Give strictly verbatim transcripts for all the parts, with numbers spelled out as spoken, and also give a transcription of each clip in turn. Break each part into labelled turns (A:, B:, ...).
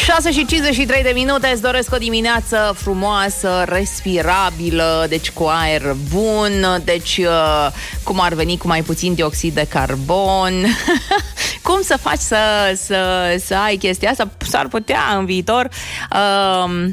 A: șase și cincizeci și trei de minute. Îți doresc o dimineață frumoasă, respirabilă, deci cu aer bun, deci cum ar veni cu mai puțin dioxid de carbon. Cum să faci să, să, să ai chestia asta? S-ar putea în viitor uh,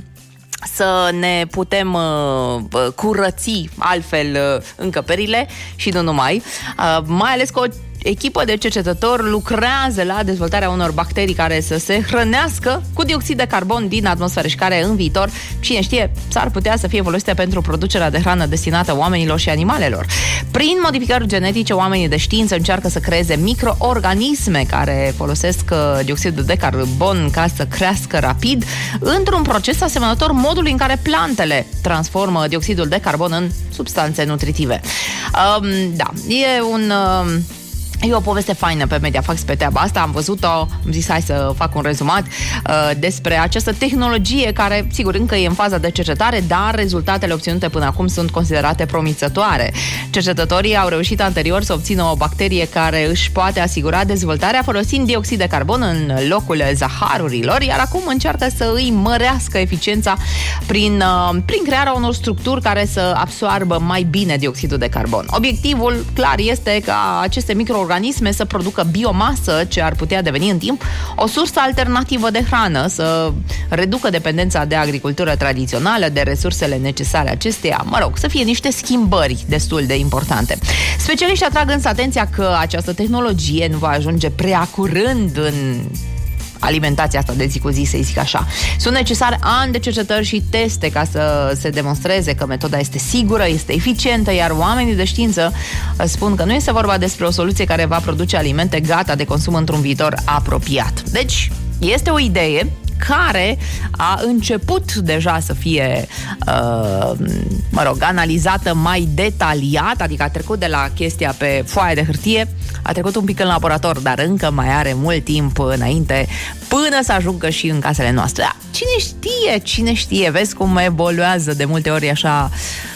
A: să ne putem uh, curăți altfel uh, încăperile și nu numai, uh, mai ales că o echipă de cercetători lucrează la dezvoltarea unor bacterii care să se hrănească cu dioxid de carbon din atmosferă și care în viitor, cine știe, s-ar putea să fie folosite pentru producerea de hrană destinată oamenilor și animalelor. Prin modificări genetice, oamenii de știință încearcă să creeze microorganisme care folosesc dioxidul de carbon ca să crească rapid într-un proces asemănător modului în care plantele transformă dioxidul de carbon în substanțe nutritive. Um, da, e un... Um, E o poveste faină pe Mediafax pe treaba asta. Am văzut-o, am zis hai să fac un rezumat uh, despre această tehnologie care, sigur, încă e în faza de cercetare, dar rezultatele obținute până acum sunt considerate promițătoare. Cercetătorii au reușit anterior să obțină o bacterie care își poate asigura dezvoltarea folosind dioxid de carbon în locul zaharurilor, iar acum încearcă să îi mărească eficiența prin, uh, prin crearea unor structuri care să absoarbă mai bine dioxidul de carbon. Obiectivul, clar, este ca aceste microorganisme organisme să producă biomasă ce ar putea deveni în timp o sursă alternativă de hrană, să reducă dependența de agricultură tradițională, de resursele necesare acesteia, mă rog, să fie niște schimbări destul de importante. Specialiștii atrag însă atenția că această tehnologie nu va ajunge prea curând în alimentația asta de zi cu zi, să-i zic așa. Sunt necesare ani de cercetări și teste ca să se demonstreze că metoda este sigură, este eficientă, iar oamenii de știință spun că nu este vorba despre o soluție care va produce alimente gata de consum într-un viitor apropiat. Deci, este o idee care a început deja să fie uh, mă rog, analizată mai detaliat, adică a trecut de la chestia pe foaie de hârtie, a trecut un pic în laborator, dar încă mai are mult timp înainte până să ajungă și în casele noastre. Da, cine știe, cine știe, vezi cum evoluează de multe ori așa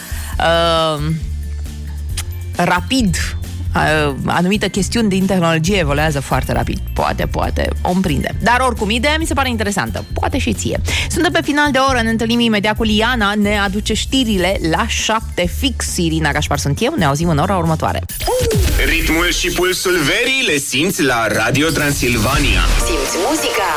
A: uh, rapid. Anumite chestiuni din tehnologie evoluează foarte rapid. Poate, poate, o împrinde. Dar oricum, ideea mi se pare interesantă. Poate și ție. Suntem pe final de oră, ne întâlnim imediat cu Liana, ne aduce știrile la șapte fix. Irina Gașpar sunt eu, ne auzim în ora următoare.
B: Ritmul și pulsul verii le simți la Radio Transilvania.
C: Simți muzica